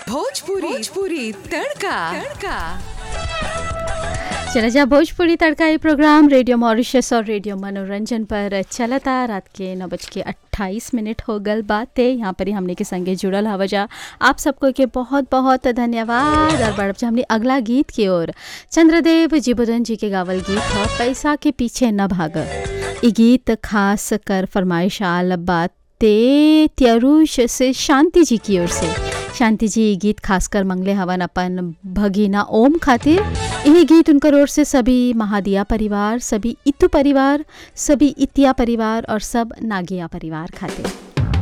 भोजपुरी तड़का। चला जा भोजपुरी तड़का ये प्रोग्राम रेडियो मॉरिशस और रेडियो मनोरंजन पर चलता। रात के 9:28 हो गल बातें यहाँ पर ही हमने के संगे जुड़ल हवजा। आप सबको के बहुत बहुत धन्यवाद। और बढ़ हमने अगला गीत की ओर चंद्रदेव जीबोधन जी के गावल गीत है पैसा के पीछे न भाग। ये गीत खास कर फरमाइश आल बातें त्यारूश से शांति जी की ओर से। शांति जी गीत खासकर मंगले हवन अपन भगीना ओम खातिर। यही गीत उनकर ओर से सभी महादिया परिवार, सभी इतु परिवार, सभी इतिया परिवार और सब नागिया परिवार खातिर।